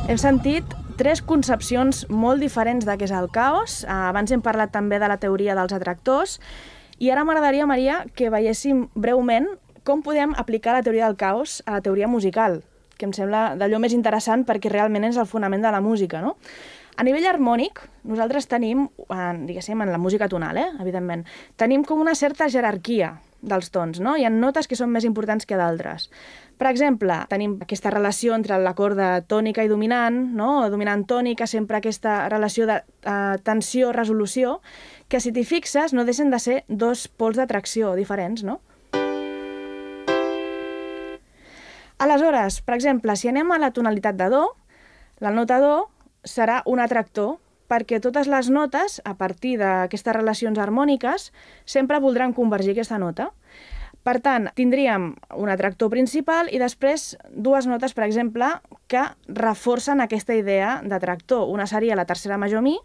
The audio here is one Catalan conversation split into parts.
Hem sentit tres concepcions molt diferents de què és el caos. Abans hem parlat també de la teoria dels atractors. I ara m'agradaria, Maria, que veiéssim breument com podem aplicar la teoria del caos a la teoria musical, que em sembla d'allò més interessant perquè realment és el fonament de la música, no? A nivell harmònic, nosaltres tenim, diguéssim, en la música tonal, evidentment, tenim com una certa jerarquia dels tons, no? Hi ha notes que són més importants que d'altres. Per exemple, tenim aquesta relació entre la corda tònica i dominant, no? Dominant-tònica, sempre aquesta relació de tensió-resolució, que si t'hi fixes no deixen de ser dos pols d'atracció diferents, no? Aleshores, per exemple, si anem a la tonalitat de do, la nota do serà un atractor, perquè totes les notes, a partir d'aquestes relacions harmòniques, sempre voldran convergir aquesta nota. Per tant, tindríem un atractor principal i després dues notes, per exemple, que reforcen aquesta idea d'atractor. Una seria la tercera major mi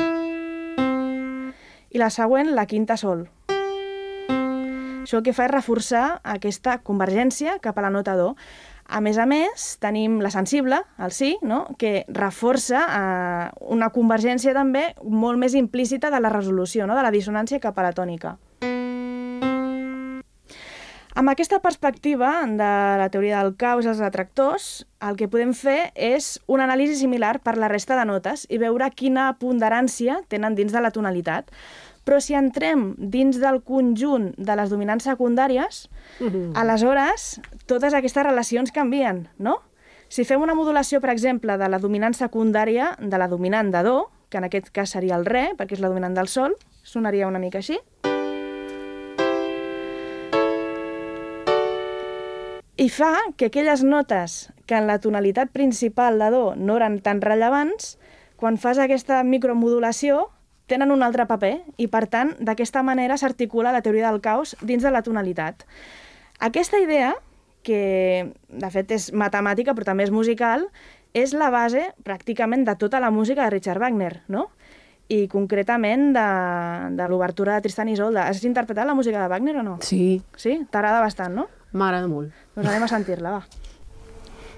i la següent, la quinta sol. Això el que fa és reforçar aquesta convergència cap a la nota do. A més, tenim la sensible, el si, no? Que reforça una convergència també molt més implícita de la resolució, no? De la dissonància cap a la tònica. Amb aquesta perspectiva de la teoria del caos i els atractors, el que podem fer és una anàlisi similar per la resta de notes i veure quina ponderància tenen dins de la tonalitat. Però si entrem dins del conjunt de les dominants secundàries, aleshores totes aquestes relacions canvien, no? Si fem una modulació, per exemple, de la dominant secundària de la dominant de do, que en aquest cas seria el re, perquè és la dominant del sol, sonaria una mica així. I fa que aquelles notes que en la tonalitat principal de do no eren tan rellevants, quan fas aquesta micromodulació, tenen un altre paper i, per tant, d'aquesta manera s'articula la teoria del caos dins de la tonalitat. Aquesta idea, que de fet és matemàtica però també és musical, és la base pràcticament de tota la música de Richard Wagner, no? I concretament de l'obertura de Tristan i Isolde. Has interpretat la música de Wagner o no? Sí. Sí? T'agrada bastant, no? M'agrada molt. Doncs anem a sentir-la, va.